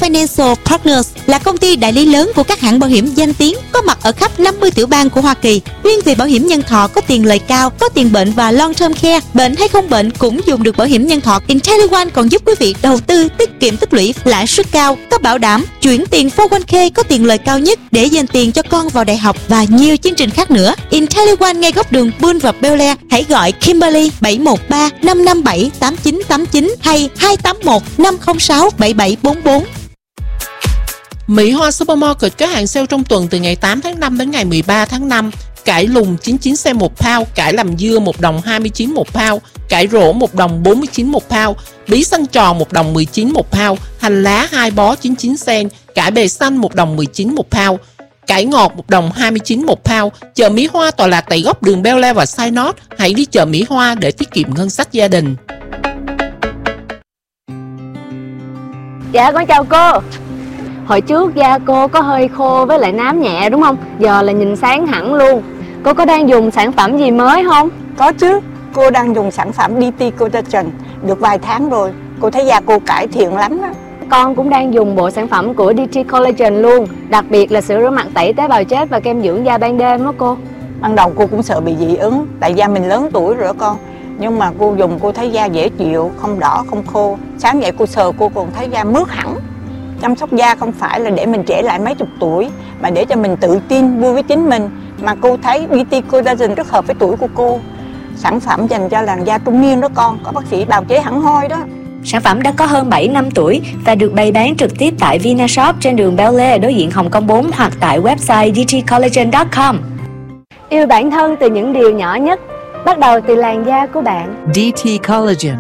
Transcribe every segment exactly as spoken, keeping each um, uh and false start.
Financial Partners là công ty đại lý lớn của các hãng bảo hiểm danh tiếng, có mặt ở khắp năm mươi tiểu bang của Hoa Kỳ, chuyên về bảo hiểm nhân thọ có tiền lời cao, có tiền bệnh và long term care, bệnh hay không bệnh cũng dùng được bảo hiểm nhân thọ. IntelliOne còn giúp quý vị đầu tư, tiết kiệm tích lũy, lãi suất cao, có bảo đảm, chuyển tiền bốn oh one k có tiền lời cao nhất để dành tiền cho con vào đại học và nhiều chương trình khác nữa. IntelliOne ngay góc đường Bull và Bel Air. Hãy gọi Kimberly bảy một ba năm năm bảy tám chín tám chín hay hai tám một năm không sáu bảy bảy bốn bốn. Mỹ Hoa Supermarket có hàng sale trong tuần từ ngày tám tháng năm đến ngày mười ba tháng năm. Cải lùn chín mươi chín cent một pound, cải làm dưa một đồng hai mươi chín một pound, cải rổ một đồng bốn mươi chín một pound, bí xanh tròn một đồng mười chín một pound, hành lá hai bó chín mươi chín cent, cải bề xanh một đồng mười chín một pound, cải ngọt một đồng hai mươi chín một pound. Chợ Mỹ Hoa tọa lạc tại góc đường Bel Air và Synod. Hãy đi chợ Mỹ Hoa để tiết kiệm ngân sách gia đình. Dạ con chào cô. Hồi trước da cô có hơi khô với lại nám nhẹ đúng không? Giờ là nhìn sáng hẳn luôn. Cô có đang dùng sản phẩm gì mới không? Có chứ, cô đang dùng sản phẩm đê tê Collagen được vài tháng rồi. Cô thấy da cô cải thiện lắm đó. Con cũng đang dùng bộ sản phẩm của đê tê Collagen luôn. Đặc biệt là sữa rửa mặt tẩy tế bào chết và kem dưỡng da ban đêm đó cô. Ban đầu cô cũng sợ bị dị ứng, tại da mình lớn tuổi rồi đó con. Nhưng mà cô dùng cô thấy da dễ chịu, không đỏ, không khô. Sáng dậy cô sờ cô còn thấy da mướt hẳn. Chăm sóc da không phải là để mình trẻ lại mấy chục tuổi, mà để cho mình tự tin, vui với chính mình. Mà cô thấy đê tê Collagen rất hợp với tuổi của cô. Sản phẩm dành cho làn da trung niên đó con, có bác sĩ bào chế hẳn hoi đó. Sản phẩm đã có hơn bảy năm tuổi và được bày bán trực tiếp tại Vinashop trên đường Bel Air đối diện Hồng Kông bốn hoặc tại website d t collagen chấm com. Yêu bản thân từ những điều nhỏ nhất, bắt đầu từ làn da của bạn. đê tê Collagen.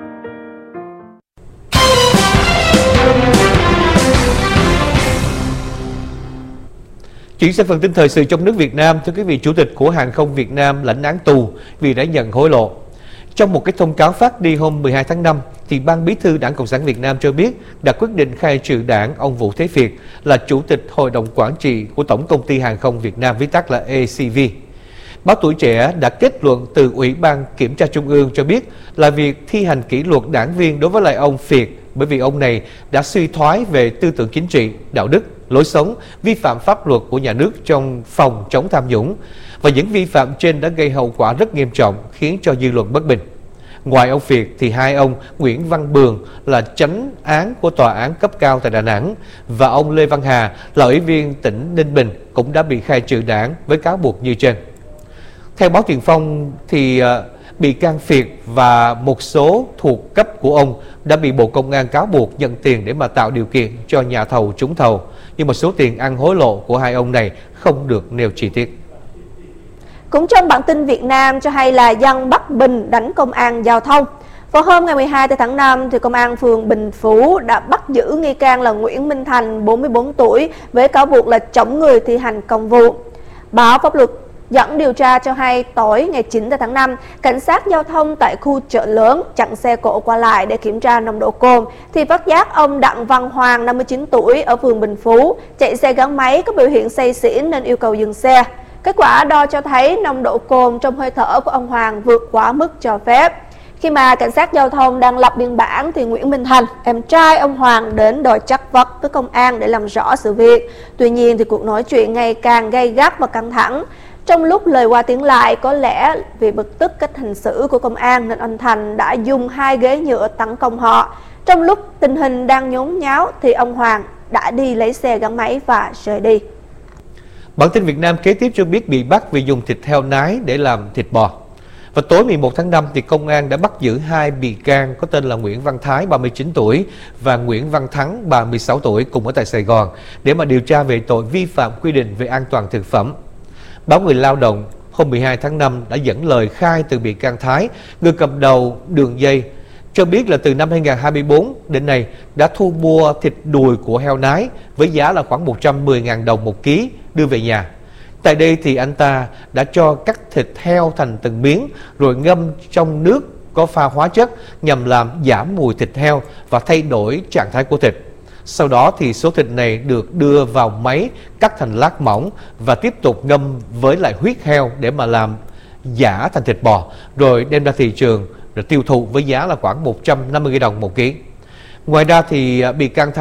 Chuyển sang phần tin thời sự trong nước Việt Nam, thưa quý vị, Chủ tịch của Hàng không Việt Nam lãnh án tù vì đã nhận hối lộ. Trong một cái thông cáo phát đi hôm mười hai tháng năm, thì Ban Bí thư Đảng Cộng sản Việt Nam cho biết đã quyết định khai trừ đảng ông Vũ Thế Việt là Chủ tịch Hội đồng Quản trị của Tổng Công ty Hàng không Việt Nam, viết tắt là a xê vê. Báo Tuổi Trẻ đã kết luận từ Ủy ban Kiểm tra Trung ương cho biết là việc thi hành kỷ luật đảng viên đối với lại ông Việt bởi vì ông này đã suy thoái về tư tưởng chính trị, đạo đức, lối sống, vi phạm pháp luật của nhà nước trong phòng chống tham nhũng. Và những vi phạm trên đã gây hậu quả rất nghiêm trọng, khiến cho dư luận bất bình. Ngoài ông Việt thì hai ông Nguyễn Văn Bường là chánh án của Tòa án cấp cao tại Đà Nẵng và ông Lê Văn Hà là Ủy viên tỉnh Ninh Bình cũng đã bị khai trừ đảng với cáo buộc như trên. Theo báo Tiền Phong thì uh, bị can Việt và một số thuộc cấp của ông đã bị Bộ Công an cáo buộc nhận tiền để mà tạo điều kiện cho nhà thầu trúng thầu. Nhưng mà số tiền ăn hối lộ của hai ông này không được nêu chi tiết. Cũng trong bản tin Việt Nam cho hay là dân Bắc Bình đánh công an giao thông. Vào hôm ngày mười hai tháng năm, thì công an phường Bình Phú đã bắt giữ nghi can là Nguyễn Minh Thành, bốn mươi bốn tuổi, với cáo buộc là chống người thi hành công vụ. Báo Pháp luật dẫn điều tra cho hay tối ngày chín tháng năm, cảnh sát giao thông tại khu chợ lớn chặn xe cộ qua lại để kiểm tra nồng độ cồn thì phát giác ông Đặng Văn Hoàng, năm mươi chín tuổi, ở phường Bình Phú chạy xe gắn máy có biểu hiện say xỉn nên yêu cầu dừng xe. Kết quả đo cho thấy nồng độ cồn trong hơi thở của ông Hoàng vượt quá mức cho phép. Khi mà cảnh sát giao thông đang lập biên bản thì Nguyễn Minh Thành, em trai ông Hoàng, đến đòi trắc vật với công an để làm rõ sự việc. Tuy nhiên thì cuộc nói chuyện ngày càng gay gắt và căng thẳng. Trong lúc lời qua tiếng lại, có lẽ vì bực tức cách hành xử của công an nên anh Thành đã dùng hai ghế nhựa tấn công họ. Trong lúc tình hình đang nhốn nháo thì ông Hoàng đã đi lấy xe gắn máy và rời đi. Bản tin Việt Nam kế tiếp cho biết bị bắt vì dùng thịt heo nái để làm thịt bò. Và tối mười một tháng năm thì công an đã bắt giữ hai bị can có tên là Nguyễn Văn Thái, ba mươi chín tuổi và Nguyễn Văn Thắng, ba mươi sáu tuổi, cùng ở tại Sài Gòn để mà điều tra về tội vi phạm quy định về an toàn thực phẩm. Báo Người Lao động hôm mười hai tháng năm đã dẫn lời khai từ bị can Thái, người cầm đầu đường dây, cho biết là từ năm hai nghìn không trăm hai mươi tư đến nay đã thu mua thịt đùi của heo nái với giá là khoảng một trăm mười nghìn đồng một ký đưa về nhà. Tại đây thì anh ta đã cho cắt thịt heo thành từng miếng rồi ngâm trong nước có pha hóa chất nhằm làm giảm mùi thịt heo và thay đổi trạng thái của thịt. Sau đó thì số thịt này được đưa vào máy cắt thành lát mỏng và tiếp tục ngâm với lại huyết heo để mà làm giả thành thịt bò, rồi đem ra thị trường rồi tiêu thụ với giá là khoảng một trăm năm mươi nghìn đồng một ký. Ngoài ra thì bị can